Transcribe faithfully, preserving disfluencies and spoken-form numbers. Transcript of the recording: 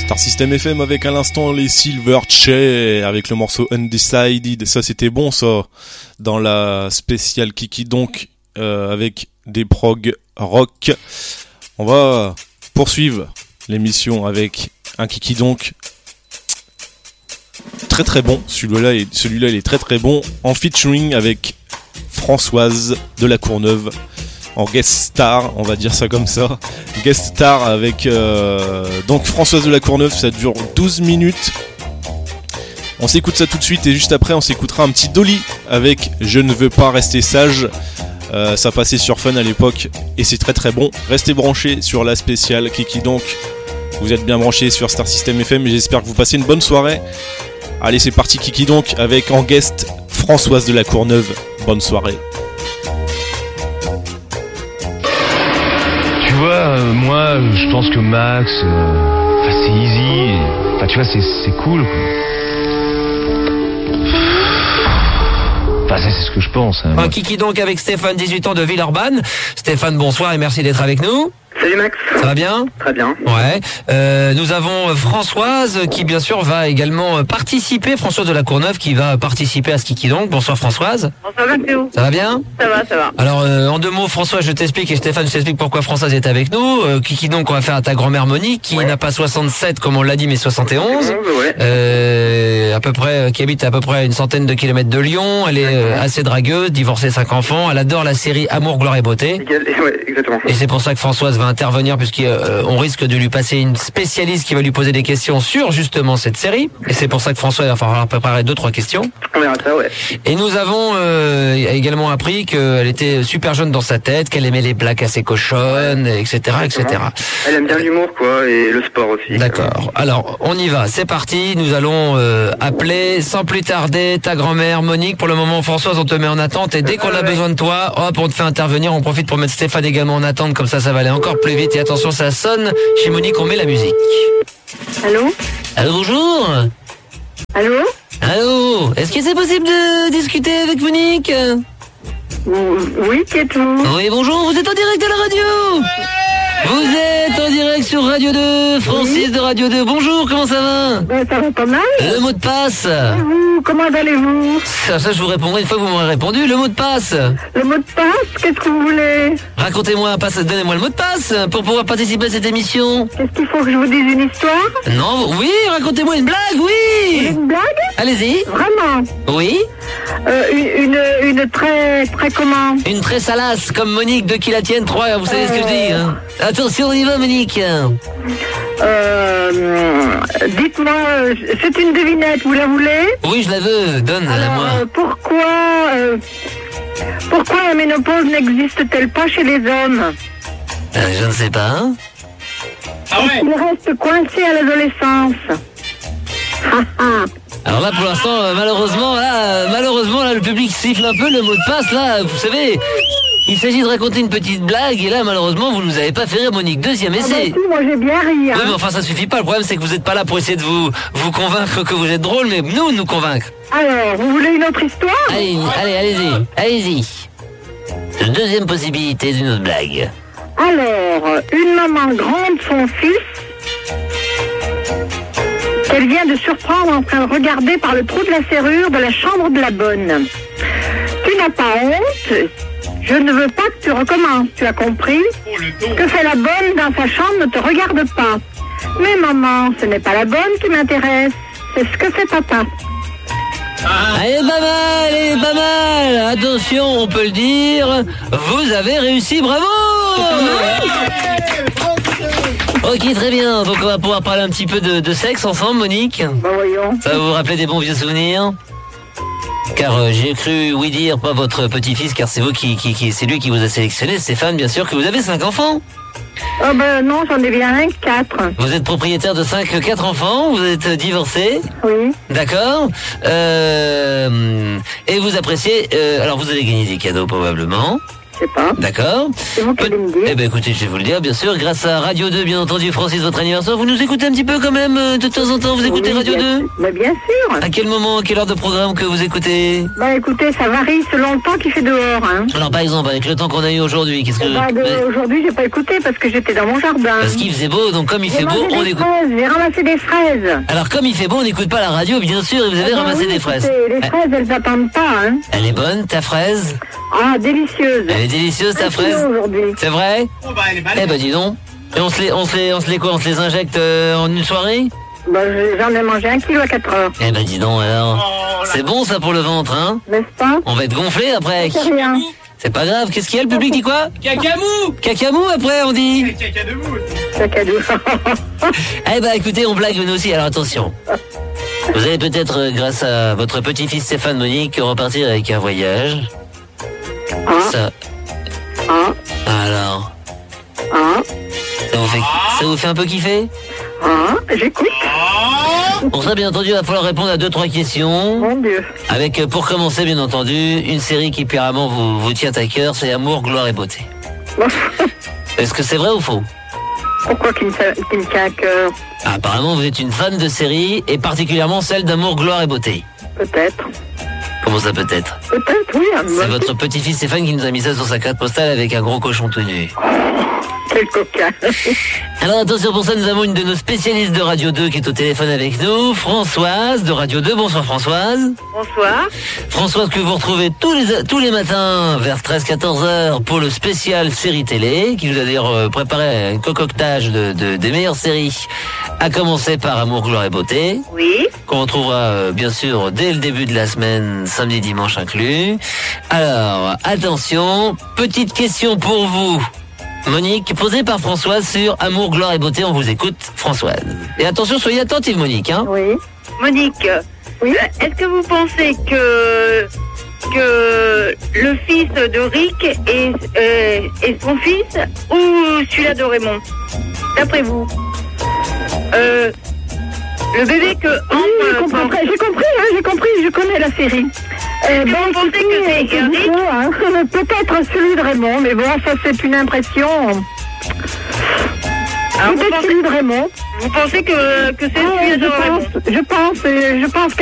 Star System F M avec à l'instant les Silverchair avec le morceau Undecided. Ça c'était bon ça. Dans la spéciale Kiki donc euh, avec des prog rock. On va poursuivre l'émission avec un Kiki donc très très bon. Celui-là, est, celui-là il est très très bon en featuring avec Françoise de la Courneuve. En guest star, on va dire ça comme ça. Guest star avec euh, donc Françoise de la Courneuve, ça dure douze minutes. On s'écoute ça tout de suite et juste après on s'écoutera un petit Dolly avec Je ne veux pas rester sage. Euh, ça passait sur Fun à l'époque et c'est très très bon. Restez branchés sur la spéciale Kiki donc. Vous êtes bien branchés sur Star System F M et j'espère que vous passez une bonne soirée. Allez c'est parti Kiki donc avec en guest Françoise de la Courneuve. Bonne soirée. Tu vois, euh, moi, je pense que Max, euh, c'est easy. Enfin, tu vois, c'est, c'est cool, quoi. Enfin, ça, c'est ce que je pense. Hein, un Kiki donc avec Stéphane, dix-huit ans de Villeurbanne. Stéphane, bonsoir et merci d'être avec nous. Salut Max. Ça va bien ? Très bien. Ouais. Euh, nous avons Françoise qui bien sûr va également participer. Françoise de la Courneuve qui va participer à ce Kiki donc. Bonsoir Françoise. Bonsoir Mathéo. Ça va bien ? Ça va, ça va. Alors euh, en deux mots, Françoise, je t'explique et Stéphane, je t'explique pourquoi Françoise est avec nous. Euh, Kiki donc, on va faire à ta grand-mère Monique qui ouais. n'a pas soixante-sept comme on l'a dit mais soixante et onze. Ouais. Euh, à peu près, qui habite à peu près une centaine de kilomètres de Lyon. Elle est euh, assez dragueuse, divorcée, cinq enfants. Elle adore la série Amour, gloire et beauté. Ouais, exactement. Et c'est pour ça que Françoise va intervenir puisqu'on euh, risque de lui passer une spécialiste qui va lui poser des questions sur justement cette série. Et c'est pour ça que Françoise va falloir préparer deux trois questions. On verra ça, ouais. Et nous avons euh, également appris qu'elle était super jeune dans sa tête, qu'elle aimait les blagues assez cochonnes, et cetera, et cetera. Elle aime bien l'humour, quoi, et le sport aussi. D'accord. Alors, on y va. C'est parti. Nous allons euh, appeler sans plus tarder ta grand-mère Monique. Pour le moment, Françoise, on te met en attente. Et dès qu'on a besoin de toi, hop, on te fait intervenir. On profite pour mettre Stéphane également en attente. Comme ça, ça va aller encore plus vite. Et attention, ça sonne. Chez Monique, on met la musique. Allô ? Allô, bonjour. Allô ? Allô. Est-ce que c'est possible de discuter avec Monique ? Oui, qui êtes-vous ? Oui, bonjour. Vous êtes en direct à la radio ? Vous êtes en direct sur Radio deux, Francis oui. de Radio deux. Bonjour, comment ça va ? Ben, ça va pas mal. Le mot de passe. Et vous, comment allez-vous ? ça, ça, je vous répondrai une fois que vous m'aurez répondu. Le mot de passe. Le mot de passe, qu'est-ce que vous voulez ? Racontez-moi, passe, donnez-moi le mot de passe pour pouvoir participer à cette émission. Qu'est-ce qu'il faut que je vous dise une histoire ? Non, oui, racontez-moi une blague, oui. Une blague ? Allez-y. Vraiment ? Oui. Euh, une, une, une très, très comment ? Une très salace, comme Monique de qui la tienne trois, vous savez euh... ce que je dis, hein. Attention, on y va, Monique. Euh, dites-moi, c'est une devinette, vous la voulez ? Oui, je la veux, donne-la-moi. Euh, pourquoi, euh, pourquoi la ménopause n'existe-t-elle pas chez les hommes ? euh, Je ne sais pas. Hein. Ah ouais. Ils restent coincés à l'adolescence. Alors là, pour l'instant, euh, malheureusement, là, euh, malheureusement, là, le public siffle un peu le mot de passe, là, vous savez. Il s'agit de raconter une petite blague et là, malheureusement, vous nous avez pas fait rire, Monique. Deuxième essai. Ah bah si, moi j'ai bien ri. Hein. Oui, mais enfin, ça suffit pas. Le problème, c'est que vous êtes pas là pour essayer de vous vous convaincre que vous êtes drôle, mais nous, nous convaincre. Alors, vous voulez une autre histoire ? Allez, allez, allez-y, allez-y. Deuxième possibilité d'une autre blague. Alors, une maman grande son fils, qu'elle vient de surprendre en train de regarder par le trou de la serrure de la chambre de la bonne. Tu n'as pas honte ? Je ne veux pas que tu recommences, tu as compris ? Que fait la bonne dans sa chambre ne te regarde pas. Mais maman, ce n'est pas la bonne qui m'intéresse, c'est ce que fait papa. Ah. Elle est pas mal, elle est pas mal. Attention, on peut le dire, vous avez réussi, bravo. Ok, très bien, donc on va pouvoir parler un petit peu de, de sexe ensemble, Monique. Bah voyons. Ça va vous rappeler des bons vieux souvenirs ? Car euh, j'ai cru, oui dire, pas votre petit-fils, car c'est vous qui, qui, qui, c'est lui qui vous a sélectionné, Stéphane, bien sûr, que vous avez cinq enfants. Oh ben non, j'en ai bien un, quatre. Vous êtes propriétaire de cinq, quatre enfants, vous êtes divorcé. Oui. D'accord. Euh, et vous appréciez, euh, alors vous allez gagner des cadeaux probablement. Je sais pas. D'accord. C'est vous qui allez me dire. Eh ben écoutez, je vais vous le dire, bien sûr, grâce à Radio deux, bien entendu, Francis, votre anniversaire. Vous nous écoutez un petit peu quand même, euh, de temps en temps, vous écoutez Oui, Radio bien- deux? Bah, bien sûr. À quel moment, à quelle heure de programme que vous écoutez? Bah écoutez, ça varie selon le temps qu'il fait dehors. Hein. Alors par exemple, avec le temps qu'on a eu aujourd'hui, qu'est-ce que... Bah, de- Mais- aujourd'hui, j'ai pas écouté parce que j'étais dans mon jardin. Parce qu'il faisait beau, donc comme il J'ai fait beau, mangé on des écoute. fraises, j'ai ramassé des fraises. Alors comme il fait beau, on n'écoute pas la radio, bien sûr, et vous avez Ah bah ramassé oui, des fraises. écoutez, Les Eh, fraises, elles attendent pas. Hein. Elle est bonne, ta fraise? Ah, délicieuse. Elle est délicieuse, ta Un kilo fraise? aujourd'hui. C'est vrai? Eh ben dis donc. Et on se les, on se les, on se les quoi? On se les injecte euh, en une soirée? Bah, je- j'en ai mangé un kilo à quatre heures. Eh ben dis donc alors. C'est bon ça pour le ventre, hein? N'est-ce pas? On va être gonflé après. C'est rien. C'est pas grave, qu'est-ce qu'il y a? Le public dit quoi? Cacamou. Cacamou après on dit. Caca de moule. C'est cadeau. Eh ben écoutez, on blague nous aussi, alors attention. Vous allez peut-être, euh, grâce à votre petit-fils Stéphane Monique, repartir avec un voyage. Ah, Ça, ah, alors, ah, ça vous fait, ça vous fait un peu kiffer? ah, j'écoute. Pour ça, bien entendu, il va falloir répondre à deux, trois questions. Mon Dieu. Avec, euh, pour commencer, bien entendu, une série qui apparemment vous, vous tient à cœur, c'est Amour, Gloire et Beauté. Est-ce que c'est vrai ou faux? Pourquoi qu'il me, tient- qu'il me tient à cœur? Ah, apparemment, vous êtes une fan de série, et particulièrement celle d'Amour, Gloire et Beauté. Peut-être. Comment ça peut être? Peut-être, oui. hein, C'est moi, votre petit-fils Stéphane qui nous a mis ça sur sa carte postale avec un gros cochon tout nu. Quel coquin. Alors attention, pour ça, nous avons une de nos spécialistes de Radio deux qui est au téléphone avec nous, Françoise de Radio deux. Bonsoir Françoise. Bonsoir. Françoise que vous retrouvez tous les, tous les matins vers treize à quatorze heures pour le spécial série télé, qui nous a d'ailleurs euh, préparé un concoctage de, de, des meilleures séries, à commencer par Amour, Gloire et Beauté, Oui. qu'on retrouvera euh, bien sûr dès le début de la semaine, samedi, dimanche inclus. Alors, attention, petite question pour vous, Monique, posée par Françoise sur Amour, Gloire et Beauté. On vous écoute, Françoise. Et attention, soyez attentive, Monique, hein. Oui. Monique, Oui. euh, est-ce que vous pensez que que le fils de Rick est, euh, est son fils ou celui-là de Raymond? D'après vous, euh, le bébé que Oui, Ambre j'ai compris, pense- j'ai compris, hein, j'ai compris, je connais la série. Euh, que vous pensez que c'est écoutez, Eric du coup, hein, peut-être celui de Raymond, mais bon, ça c'est une impression. Alors, vous Peut-être pensez, celui de Raymond. vous pensez que, que c'est Ah, celui je de Raymond? pense, je pense, euh, je pense